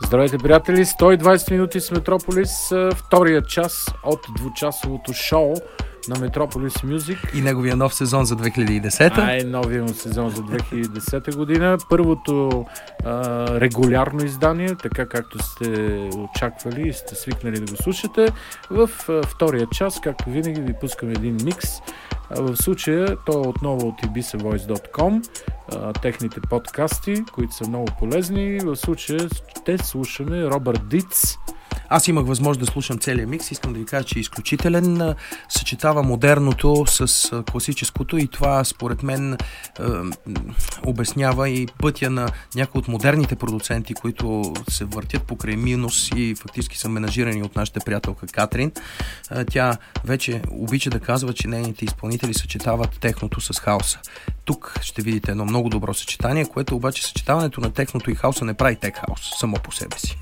Здравейте, приятели! 120 минути с Метрополис, втория час от двучасовото шоу на Метрополис Music. И неговия нов сезон за 2010. Новия му сезон за 2010 година. Първото регулярно издание, така както сте очаквали и сте свикнали да го слушате. В втория час, както винаги, ви пускаме един микс. В случая то е отново от ibisavoice.com, техните подкасти, които са много полезни. В случая ще слушаме Робърт Диц. Аз имах възможност да слушам целия микс. Искам да ви кажа, че е изключителен. Съчетава модерното с класическото и това според мен обяснява и пътя на някои от модерните продуценти, които се въртят покрай минус и фактически са менажирани от нашата приятелка Катрин. Тя вече обича да казва, че нейните изпълнители съчетават техното с хаоса. Тук ще видите едно много добро съчетание, което обаче съчетаването на техното и хаоса не прави тек хаус само по себе си.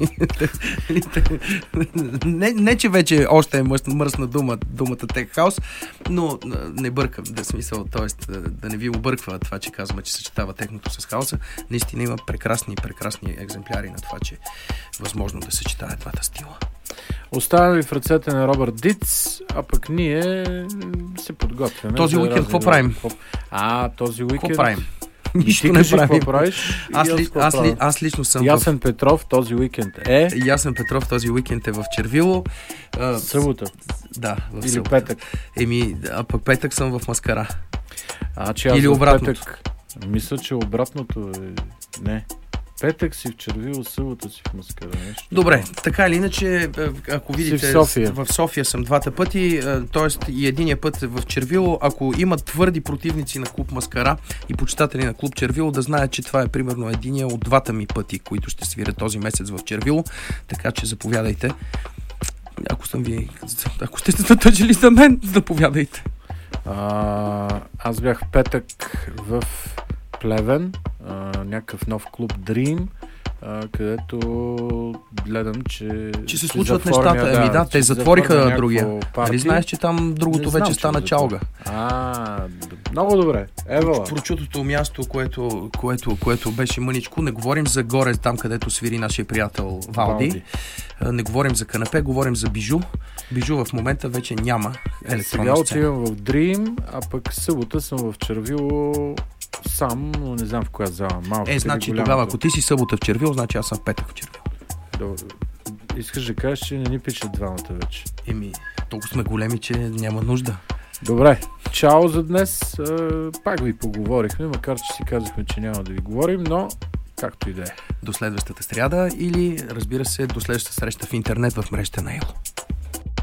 Не, че вече още е мръсна думата тек хаус, но не бъркам, смисъл, т.е. да не ви обърква това, че казваме, че съчетава техното с хаоса. Наистина има прекрасни екземпляри на това, че е възможно да съчетае двата стила. Оставяме ви в ръцете на Робърт Диц, а пък ние се подготвяме. Този уикенд какво правим? Този уикенд... Какво правим? Нищо не правим. Какво правиш? Аз лично съм Ясен Петров този уикенд е... Ясен Петров този уикенд е в Червило. Събота. Да, в или събота. Петък. А пък петък съм в Маскара. Или обратното. Петък, мисля, че обратното е... Не. Петък си в Червило, събота си в Маскара. Добре, така или иначе, ако видите, в София съм двата пъти, т.е. и единия път в Червило. Ако има твърди противници на клуб Маскара и почитатели на клуб Червило, да знаят, че това е примерно единия от двата ми пъти, които ще свиря този месец в Червило. Така че заповядайте. Ако сте се натъжили за мен, заповядайте. Аз бях в петък в Плевен, някакъв нов клуб Dream, където гледам, че се случват нещата. Те затвориха другия. Нали знаеш, че там другото вече стана чалга? Много добре. Евала. Прочутото място, което беше мъничко. Не говорим за горе, там където свири нашия приятел Валди. Не говорим за канапе, говорим за бижу. Бижу в момента вече няма електронна сцена. Сега отивам в Dream, а пък събота съм в Червило сам, но не знам в коя зала. Значи тогава, ако ти си събота в Червило, значи аз съм петък в Червило. Добре. Искаш да кажеш, че не ни пишат двамата вече. Толкова сме големи, че няма нужда. Добре, чао за днес. Пак ви поговорихме, макар че си казахме, че няма да ви говорим, но както и да е. До следващата сряда или, разбира се, до следващата среща в интернет в мрежата на Ело.